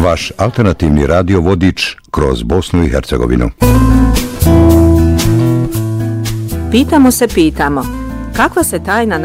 vaš alternativni radio vodič kroz Bosnu i Hercegovinu. Pitamo se, kakva se tajna